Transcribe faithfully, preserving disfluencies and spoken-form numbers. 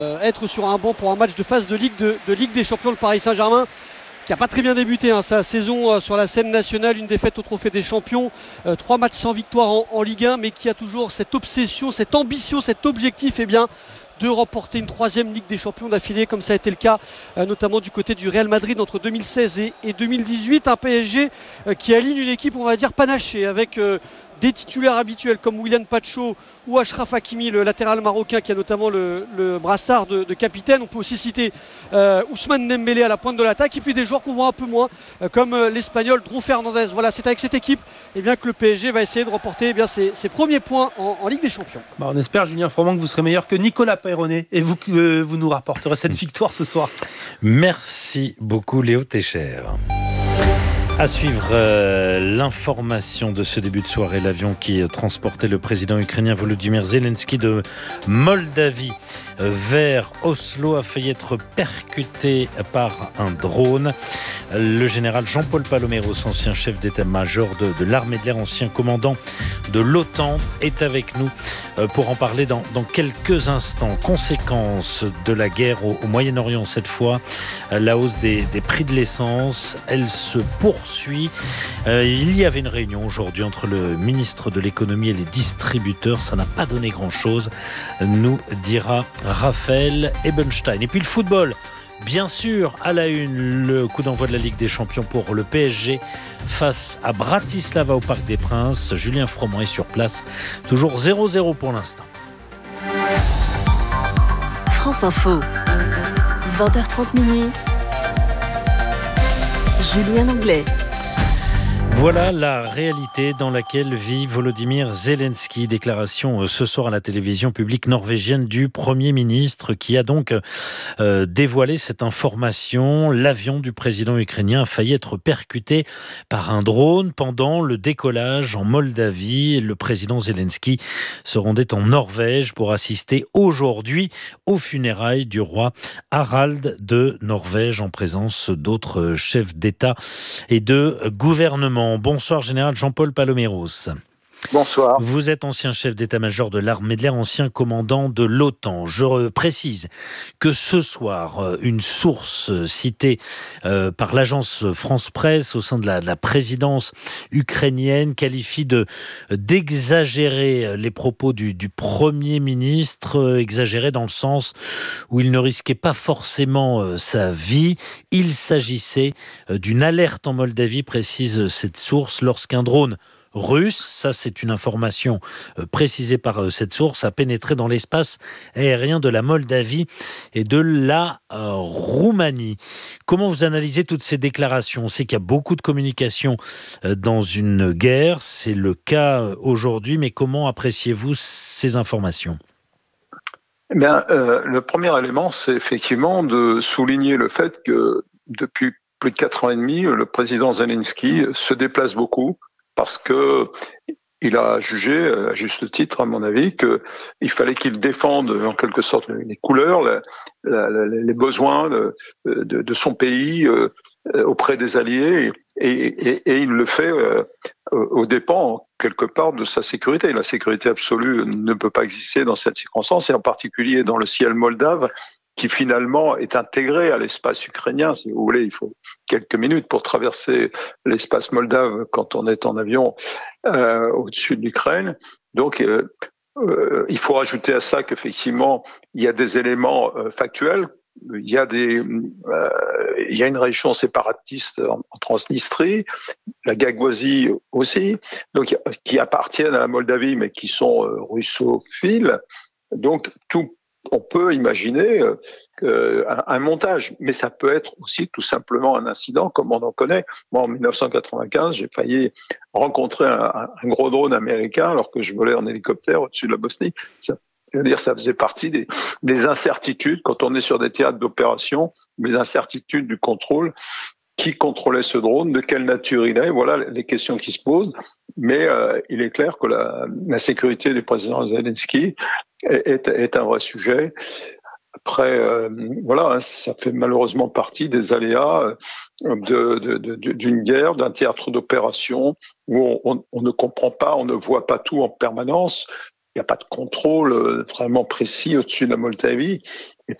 Euh, être sur un banc pour un match de phase de Ligue, de, de Ligue des Champions, le Paris Saint-Germain qui n'a pas très bien débuté hein, sa saison euh, sur la scène nationale, une défaite au Trophée des Champions, euh, trois matchs sans victoire en, en Ligue un, mais qui a toujours cette obsession, cette ambition, cet objectif eh bien, de remporter une troisième Ligue des Champions d'affilée, comme ça a été le cas euh, notamment du côté du Real Madrid entre deux mille seize et, et deux mille dix-huit. Un P S G euh, qui aligne une équipe, on va dire, panachée, avec euh, des titulaires habituels comme Willian Pacho ou Achraf Hakimi, le latéral marocain qui a notamment le, le brassard de, de capitaine. On peut aussi citer euh, Ousmane Dembélé à la pointe de l'attaque, et puis des joueurs qu'on voit un peu moins euh, comme euh, l'espagnol Dro Fernandez. Voilà, c'est avec cette équipe eh bien, que le P S G va essayer de remporter eh bien, ses, ses premiers points en, en Ligue des Champions. Bah, on espère, Julien Froment, que vous serez meilleur que Nicolas Peyronnet et vous, euh, vous nous rapporterez cette victoire ce soir. Merci beaucoup Léo Técher. À suivre euh, l'information de ce début de soirée, l'avion qui transportait le président ukrainien Volodymyr Zelensky de Moldavie euh, vers Oslo a failli être percuté par un drone. Le général Jean-Paul Paloméros, ancien chef d'état-major de, de l'armée de l'air, ancien commandant de l'OTAN, est avec nous euh, pour en parler dans, dans quelques instants. Conséquence de la guerre au, au Moyen-Orient cette fois, euh, la hausse des, des prix de l'essence, elle se poursuit. Euh, il y avait une réunion aujourd'hui entre le ministre de l'économie et les distributeurs. Ça n'a pas donné grand-chose, nous dira Raphaël Ebenstein. Et puis le football, bien sûr, à la une, le coup d'envoi de la Ligue des Champions pour le P S G face à Bratislava au Parc des Princes. Julien Froment est sur place, toujours zéro zéro pour l'instant. France Info, vingt heures trente minuit. Julien Anglais. Voilà la réalité dans laquelle vit Volodymyr Zelensky. Déclaration ce soir à la télévision publique norvégienne du Premier ministre qui a donc euh, dévoilé cette information. L'avion du président ukrainien a failli être percuté par un drone pendant le décollage en Moldavie. Le président Zelensky se rendait en Norvège pour assister aujourd'hui aux funérailles du roi Harald de Norvège en présence d'autres chefs d'État et de gouvernement. Bonsoir, général Jean-Paul Paloméros. Bonsoir. Vous êtes ancien chef d'état-major de l'armée de l'air, ancien commandant de l'OTAN. Je précise que ce soir, une source citée euh, par l'agence France Presse au sein de la, de la présidence ukrainienne qualifie de, d'exagérer les propos du, du Premier ministre, exagérés dans le sens où il ne risquait pas forcément euh, sa vie. Il s'agissait euh, d'une alerte en Moldavie, précise cette source, lorsqu'un drone russe, ça c'est une information euh, précisée par euh, cette source, a pénétré dans l'espace aérien de la Moldavie et de la euh, Roumanie. Comment vous analysez toutes ces déclarations ? On sait qu'il y a beaucoup de communication euh, dans une guerre, c'est le cas euh, aujourd'hui, mais comment appréciez-vous ces informations ? Eh bien, euh, le premier élément, c'est effectivement de souligner le fait que depuis plus de quatre ans et demi, le président Zelensky se déplace beaucoup, parce que il a jugé, à juste titre, à mon avis, qu'il fallait qu'il défende en quelque sorte les couleurs, la, la, la, les besoins de, de, de son pays euh, auprès des alliés, et, et, et il le fait euh, aux dépens, quelque part, de sa sécurité. La sécurité absolue ne peut pas exister dans cette circonstance, et en particulier dans le ciel moldave, qui finalement est intégré à l'espace ukrainien. Si vous voulez, il faut quelques minutes pour traverser l'espace moldave quand on est en avion euh, au-dessus de l'Ukraine. Donc, euh, euh, il faut rajouter à ça qu'effectivement, il y a des éléments euh, factuels. Il y a des, euh, il y a une région séparatiste en, en Transnistrie, la Gagouasie aussi, donc qui appartiennent à la Moldavie, mais qui sont euh, russophiles. Donc, tout on peut imaginer euh, un, un montage, mais ça peut être aussi tout simplement un incident, comme on en connaît. Moi, en dix-neuf cent quatre-vingt-quinze, j'ai failli rencontrer un, un gros drone américain alors que je volais en hélicoptère au-dessus de la Bosnie. Ça, je veux dire, ça faisait partie des, des incertitudes quand on est sur des théâtres d'opération, des incertitudes du contrôle. Qui contrôlait ce drone, de quelle nature il est, voilà les questions qui se posent. Mais euh, il est clair que la, la sécurité du président Zelensky est, est, est un vrai sujet. Après, euh, voilà, ça fait malheureusement partie des aléas de, de, de, d'une guerre, d'un théâtre d'opération où on, on, on ne comprend pas, on ne voit pas tout en permanence. il n'y a pas de contrôle vraiment précis au-dessus de la Moldavie.